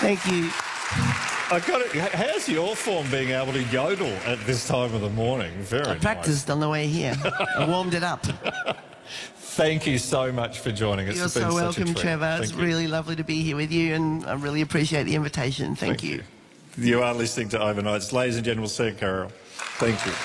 Thank you. How's your form being able to yodel at this time of the morning? Very I practiced on the way here. I warmed it up. Thank you so much for joining us. You're so welcome, Trevor. It's really lovely to be here with you, and I really appreciate the invitation. Thank you. You are listening to Overnights. Ladies and gentlemen, Sam Carroll. Thank you.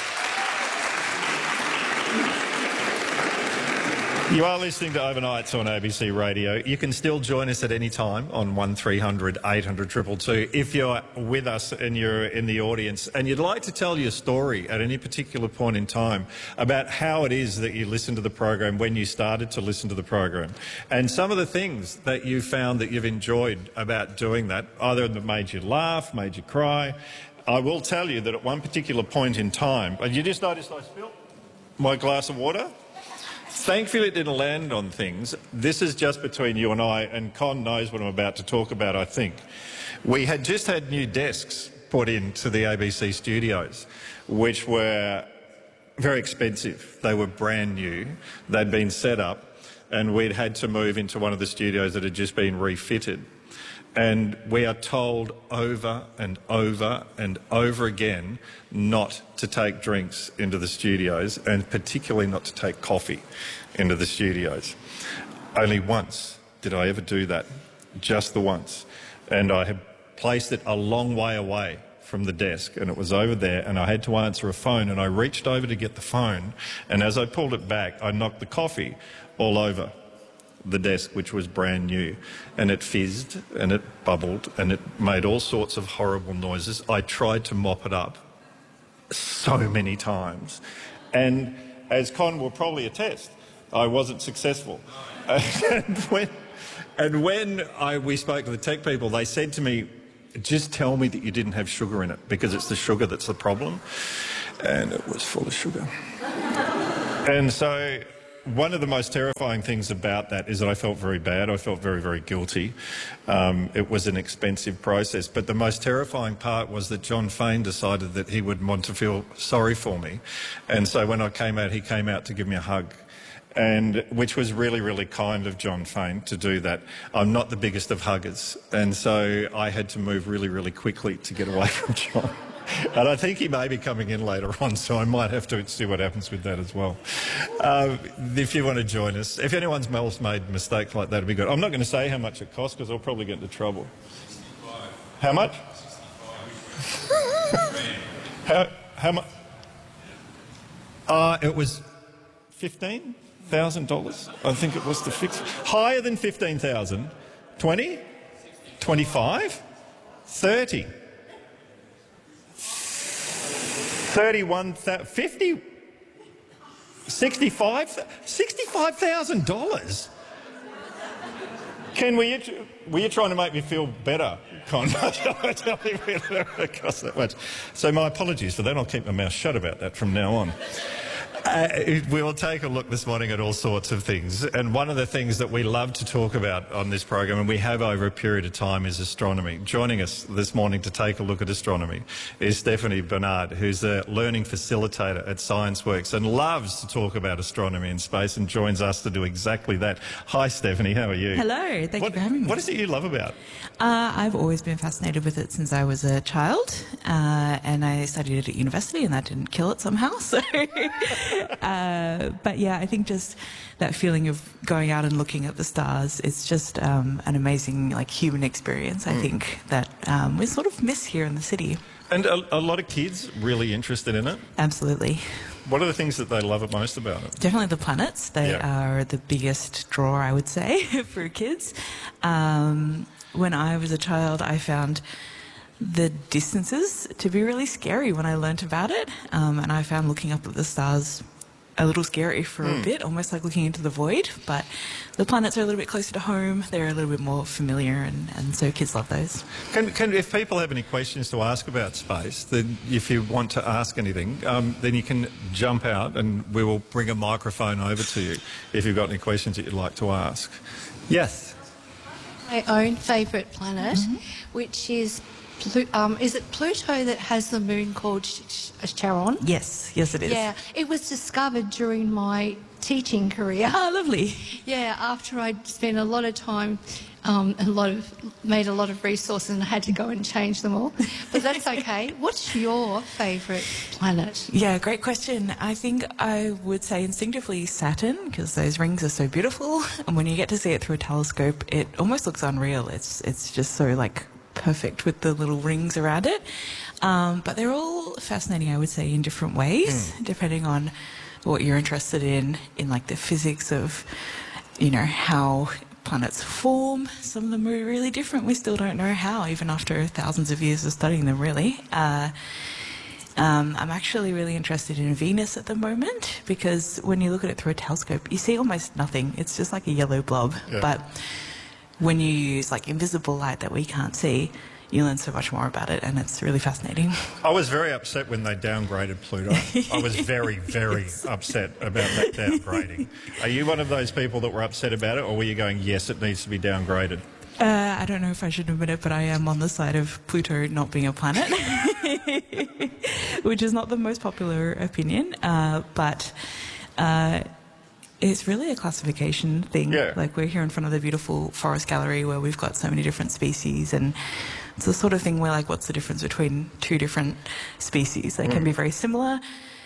You are listening to Overnights on ABC Radio. You can still join us at any time on 1300 800 222 if you're with us and you're in the audience and you'd like to tell your story at any particular point in time about how it is that you listen to the program, when you started to listen to the program, and some of the things that you found that you've enjoyed about doing that, either that made you laugh, made you cry. I will tell you that at one particular point in time, and you just noticed I spilled my glass of water? Thankfully, it didn't land on things. This is just between you and I, and Con knows what I'm about to talk about, I think. We had just had new desks put into the ABC studios, which were very expensive. They were brand new. They'd been set up, and we'd had to move into one of the studios that had just been refitted. And we are told over and over and over again not to take drinks into the studios, and particularly not to take coffee into the studios. Only once did I ever do that, just the once. And I had placed it a long way away from the desk, and it was over there, and I had to answer a phone, and I reached over to get the phone, and as I pulled it back, I knocked the coffee all over the desk, which was brand new, and it fizzed and it bubbled and it made all sorts of horrible noises. I tried to mop it up so many times, and as Con will probably attest, I wasn't successful. And when we spoke to the tech people, they said to me, just tell me that you didn't have sugar in it, because it's the sugar that's the problem. And it was full of sugar. And so one of the most terrifying things about that is that I felt very bad. I felt very, very guilty. It was an expensive process. But the most terrifying part was that John Fane decided that he would want to feel sorry for me. And so when I came out, he came out to give me a hug, and which was really, really kind of John Fane to do that. I'm not the biggest of huggers, and so I had to move really, really quickly to get away from John. And I think he may be coming in later on, so I might have to see what happens with that as well. If you want to join us, if anyone else made mistakes like that, it'd be good. I'm not going to say how much it costs, because I'll probably get into trouble. 65. How much? 65. How much? It was $15,000. I think it was to fix. Higher than 15,000. 20? 25? 30? 31, 50, $65,000. Ken, were you trying to make me feel better, Con? Tell me it cost that much. So my apologies for that. I'll keep my mouth shut about that from now on. We will take a look this morning at all sorts of things, and one of the things that we love to talk about on this program, and we have over a period of time, is astronomy. Joining us this morning to take a look at astronomy is Stephanie Bernard, who's a learning facilitator at ScienceWorks and loves to talk about astronomy and space, and joins us to do exactly that. Hi Stephanie, how are you? Hello, thank you for having me. What is it you love about? I've always been fascinated with it since I was a child, and I studied it at university, and that didn't kill it somehow. So. But yeah, I think just that feeling of going out and looking at the stars, it's just an amazing human experience, I think, that we sort of miss here in the city. And a lot of kids really interested in it? Absolutely. What are the things that they love it most about it? Definitely the planets. They are the biggest draw, I would say, for kids. When I was a child, I found the distances to be really scary when I learnt about it, and I found looking up at the stars a little scary for a bit, almost like looking into the void. But the planets are a little bit closer to home, they're a little bit more familiar, and so kids love those. If people have any questions to ask about space, then if you want to ask anything, then you can jump out and we will bring a microphone over to you if you've got any questions that you'd like to ask. Yes? My own favourite planet, which is it Pluto that has the moon called Charon? Yes, it is. Yeah, it was discovered during my teaching career. Oh, lovely. Yeah, after I'd spent a lot of time made a lot of resources and I had to go and change them all. But that's okay. What's your favourite planet? Yeah, great question. I think I would say instinctively Saturn, because those rings are so beautiful. And when you get to see it through a telescope, it almost looks unreal. It's just so like perfect with the little rings around it. But they're all fascinating, I would say, in different ways, depending on what you're interested in like the physics of, you know, how planets form. Some of them are really different. We still don't know how, even after thousands of years of studying them, really. I'm actually really interested in Venus at the moment, because when you look at it through a telescope, you see almost nothing. It's just like a yellow blob. Yeah. But when you use like invisible light that we can't see, you learn so much more about it, and it's really fascinating. I was very upset when they downgraded Pluto. I was very, very upset about that downgrading. Are you one of those people that were upset about it, or were you going, yes, it needs to be downgraded? I don't know if I should admit it, but I am on the side of Pluto not being a planet, which is not the most popular opinion, but it's really a classification thing. Yeah. Like, we're here in front of the beautiful forest gallery where we've got so many different species, and it's the sort of thing where, like, what's the difference between two different species? They can be very similar,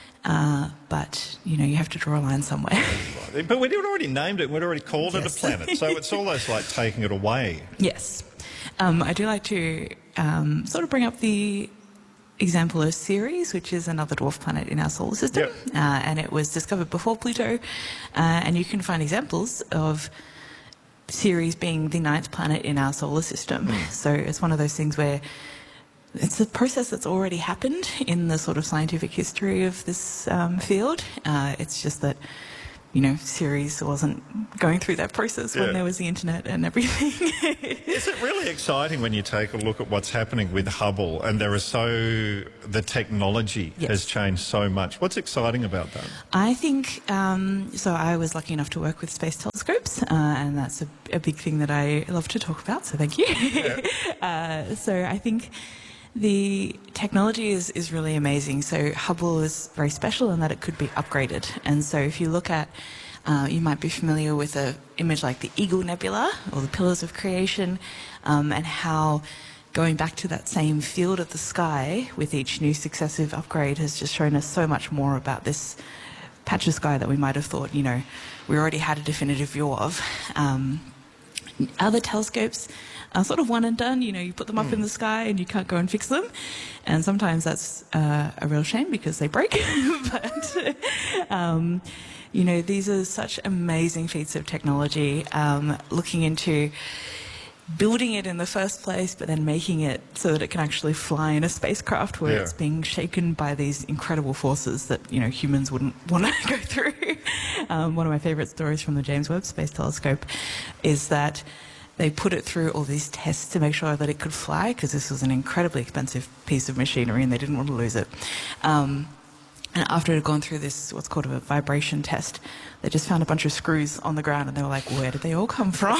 but, you know, you have to draw a line somewhere. But we'd already named it. We'd already called it a planet. So it's almost like taking it away. Yes. I do like to sort of bring up the example of Ceres, which is another dwarf planet in our solar system. Yep. And it was discovered before Pluto. And you can find examples of Ceres being the 9th planet in our solar system. So it's one of those things where it's a process that's already happened in the sort of scientific history of this field. It's just that, you know, Ceres wasn't going through that process when there was the internet and everything. Is it really exciting when you take a look at what's happening with Hubble, and the technology has changed so much? What's exciting about that? I think, so I was lucky enough to work with space telescopes, and that's a big thing that I love to talk about, so thank you. So I think the technology is really amazing. So Hubble is very special in that it could be upgraded. And so if you look at, you might be familiar with an image like the Eagle Nebula or the Pillars of Creation, and how going back to that same field of the sky with each new successive upgrade has just shown us so much more about this patch of sky that we might have thought, you know, we already had a definitive view of. Other telescopes are sort of one and done. You know, you put them up in the sky and you can't go and fix them. And sometimes that's a real shame because they break. But, you know, these are such amazing feats of technology, looking into building it in the first place, but then making it so that it can actually fly in a spacecraft where it's being shaken by these incredible forces that, you know, humans wouldn't want to go through. One of my favourite stories from the James Webb Space Telescope is that they put it through all these tests to make sure that it could fly, because this was an incredibly expensive piece of machinery and they didn't want to lose it. And after it had gone through this, what's called a vibration test, they just found a bunch of screws on the ground and they were like, where did they all come from?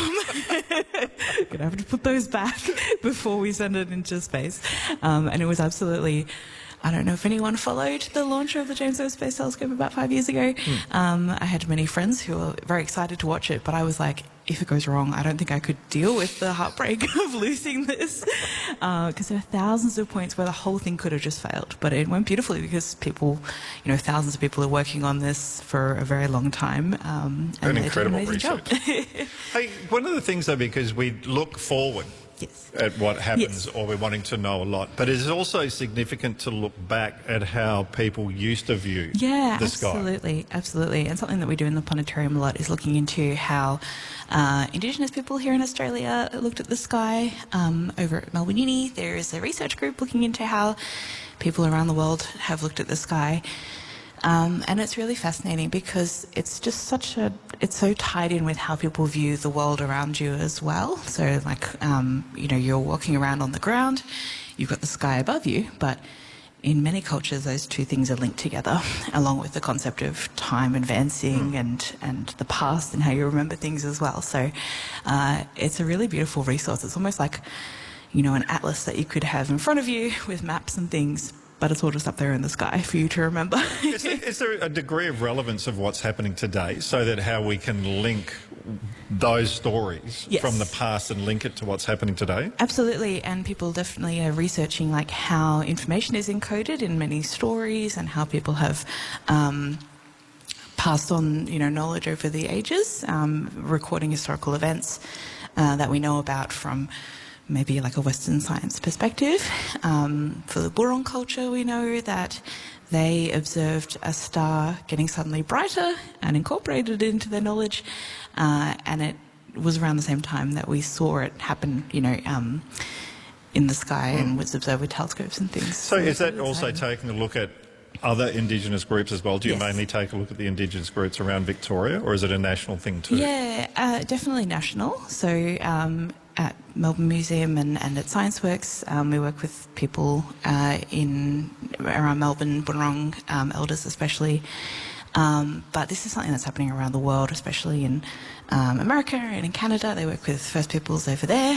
Gonna have to put those back before we send it into space. And it was absolutely, I don't know if anyone followed the launch of the James Webb Space Telescope about 5 years ago. I had many friends who were very excited to watch it, but I was like, if it goes wrong, I don't think I could deal with the heartbreak of losing this, because there are thousands of points where the whole thing could have just failed. But it went beautifully because people, you know, thousands of people are working on this for a very long time. And An they incredible did an amazing research. job. Hey, one of the things, though, because we look forward at what happens, or we're wanting to know a lot, but it's also significant to look back at how people used to view the sky. Absolutely. And something that we do in the planetarium a lot is looking into how Indigenous people here in Australia looked at the sky. Over at Melbourne Uni, there is a research group looking into how people around the world have looked at the sky. And it's really fascinating because it's just it's so tied in with how people view the world around you as well. So like, you know, you're walking around on the ground, you've got the sky above you, but in many cultures, those two things are linked together, along with the concept of time advancing and the past and how you remember things as well. So it's a really beautiful resource. It's almost like, you know, an atlas that you could have in front of you with maps and things. but it's all just up there in the sky for you to remember. Is there a degree of relevance of what's happening today so that how we can link those stories Yes. from the past and link it to what's happening today? Absolutely, and people definitely are researching like how information is encoded in many stories and how people have passed on, knowledge over the ages, recording historical events that we know about from maybe like a Western science perspective. For the Burong culture, we know that they observed a star getting suddenly brighter and incorporated it into their knowledge, and it was around the same time that we saw it happen, in the sky and was observed with telescopes and things. So is that it's also exciting. taking a look at other Indigenous groups as well? Do you Yes. mainly take a look at the Indigenous groups around Victoria, or is it a national thing too? Yeah, definitely national. So at Melbourne Museum and at ScienceWorks, we work with people around Melbourne, Burong elders especially. But this is something that's happening around the world, especially in America and in Canada. They work with First Peoples over there.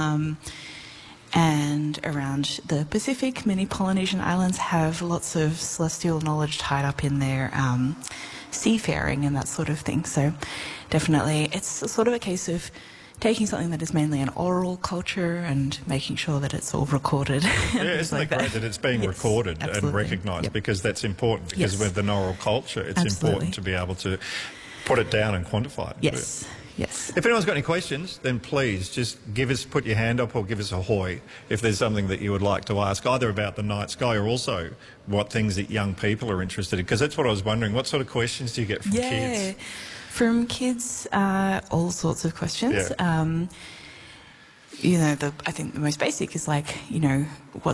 And around the Pacific, many Polynesian islands have lots of celestial knowledge tied up in their seafaring and that sort of thing. So definitely it's sort of a case of taking something that is mainly an oral culture and making sure that it's all recorded. Yeah, isn't it great that it's being Yes, recorded and absolutely. recognised? Yep. Because that's important, because Yes. with an oral culture, it's Absolutely. important to be able to put it down and quantify it. Yes, yes. If anyone's got any questions, then please just put your hand up or give us a hoy if there's something that you would like to ask, either about the night sky or also what things that young people are interested in. Because that's what I was wondering. What sort of questions do you get from kids? From kids, all sorts of questions. Yeah. I think the most basic is like, I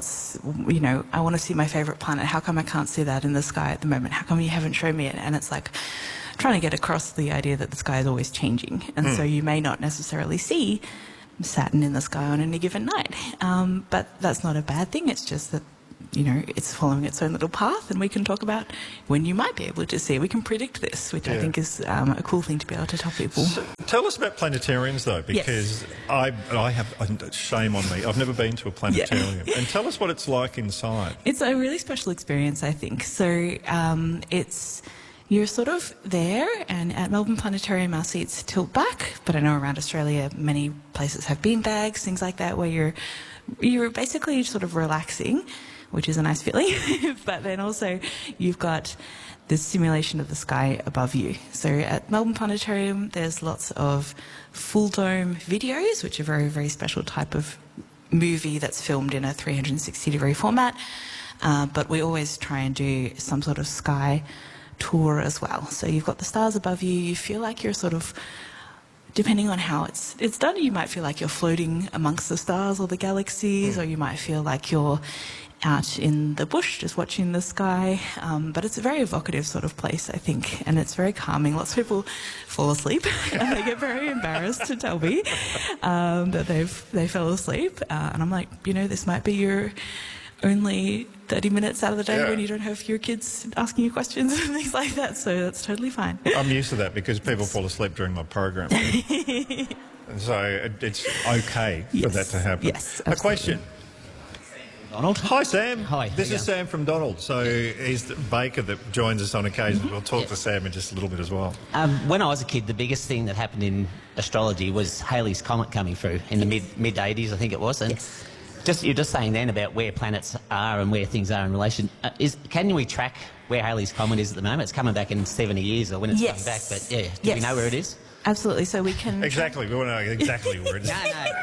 want to see my favourite planet. How come I can't see that in the sky at the moment? How come you haven't shown me it? And it's like trying to get across the idea that the sky is always changing. And so you may not necessarily see Saturn in the sky on any given night. But that's not a bad thing. It's just that, it's following its own little path, and we can talk about when you might be able to see. We can predict this, which I think is a cool thing to be able to tell people. So tell us about planetariums, though, because I have, shame on me, I've never been to a planetarium. And tell us what it's like inside. It's a really special experience, I think. So you're sort of there, and at Melbourne Planetarium our seats tilt back, but I know around Australia many places have beanbags, things like that, where you're basically sort of relaxing, which is a nice feeling, but then also you've got the simulation of the sky above you. So at Melbourne Planetarium there's lots of full dome videos, which are a very, very special type of movie that's filmed in a 360-degree format, but we always try and do some sort of sky tour as well. So you've got the stars above you, you feel like you're sort of, depending on how it's done, you might feel like you're floating amongst the stars or the galaxies, or you might feel like you're out in the bush just watching the sky. But it's a very evocative sort of place, I think, and it's very calming. Lots of people fall asleep and they get very embarrassed to tell me that they fell asleep. And I'm like, this might be your only 30 minutes out of the day when you don't have your kids asking you questions and things like that, so that's totally fine. I'm used to that because people fall asleep during my program. And so it's okay for that to happen. Yes, A question. Donald. Hi, Sam. Hi. This is Sam from Donald. So he's the baker that joins us on occasion. We'll talk to Sam in just a little bit as well. When I was a kid, the biggest thing that happened in astrology was Halley's Comet coming through in the mid 80s, I think it was. And you're just saying then about where planets are and where things are in relation. Can we track where Halley's Comet is at the moment? It's coming back in 70 years or when it's coming back, but do we know where it is? Absolutely, so we can... Exactly, we want to know exactly where it is.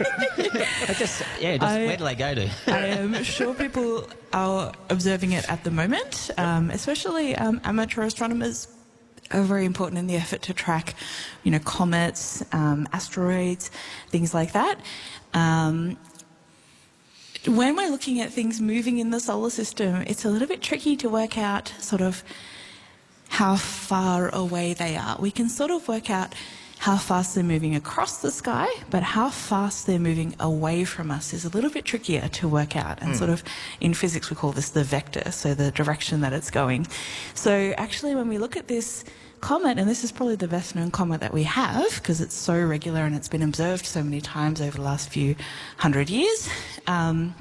No. Where do they go to? I am sure people are observing it at the moment, especially amateur astronomers are very important in the effort to track, comets, asteroids, things like that. When we're looking at things moving in the solar system, it's a little bit tricky to work out sort of how far away they are. We can sort of work out how fast they're moving across the sky, but how fast they're moving away from us is a little bit trickier to work out. And sort of in physics we call this the vector, so the direction that it's going. So actually when we look at this comet, and this is probably the best known comet that we have because it's so regular and it's been observed so many times over the last few hundred years,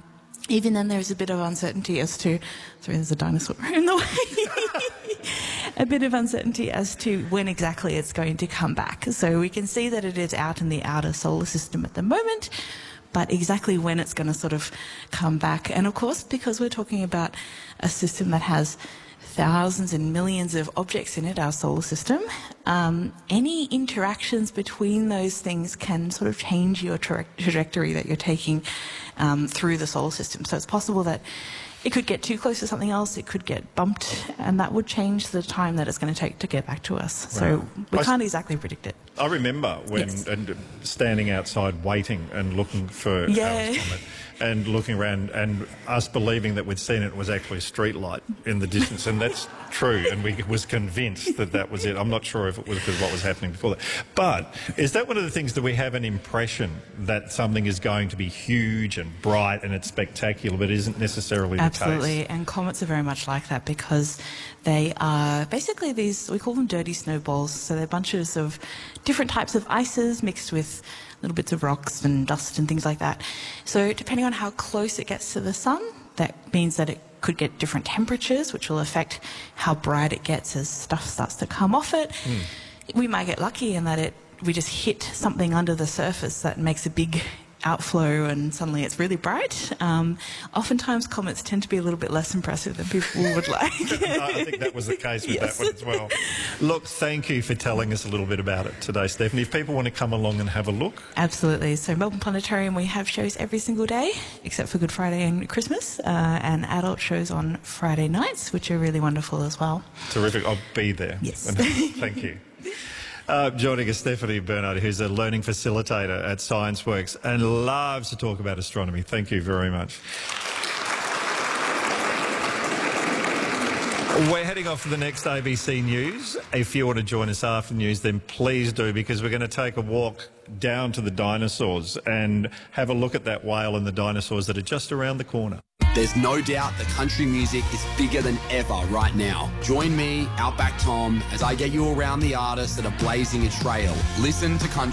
even then there's a bit of uncertainty as to, sorry, there's a dinosaur in the way, a bit of uncertainty as to when exactly it's going to come back. So we can see that it is out in the outer solar system at the moment, but exactly when it's going to sort of come back. And of course, because we're talking about a system that has thousands and millions of objects in it, our solar system, any interactions between those things can sort of change your trajectory that you're taking through the solar system. So it's possible that it could get too close to something else, it could get bumped, and that would change the time that it's going to take to get back to us. So we can't exactly predict it. I remember when and standing outside waiting and looking for Halley's Comet and looking around and us believing that we'd seen it was actually a street light in the distance, and that's true, and we was convinced that that was it. I'm not sure if it was because what was happening before that. But is that one of the things that we have an impression that something is going to be huge and bright and it's spectacular, but isn't necessarily the case? Absolutely, and comets are very much like that because they are basically these, we call them dirty snowballs, so they're bunches of different types of ices mixed with little bits of rocks and dust and things like that. So depending on how close it gets to the sun, that means that it could get different temperatures, which will affect how bright it gets as stuff starts to come off it. We might get lucky in that we just hit something under the surface that makes a big outflow and suddenly it's really bright. Oftentimes comets tend to be a little bit less impressive than people would like. I think that was the case with that one as well. Look, thank you for telling us a little bit about it today, Stephanie. If people want to come along and have a look. Absolutely. So Melbourne Planetarium, we have shows every single day except for Good Friday and Christmas, and adult shows on Friday nights, which are really wonderful as well. Terrific. I'll be there. Yes. Thank you. Joining us, Stephanie Bernard, who's a learning facilitator at ScienceWorks and loves to talk about astronomy. Thank you very much. We're heading off to the next ABC News. If you want to join us after the news, then please do, because we're going to take a walk down to the dinosaurs and have a look at that whale and the dinosaurs that are just around the corner. There's no doubt that country music is bigger than ever right now. Join me, Outback Tom, as I get you around the artists that are blazing a trail. Listen to country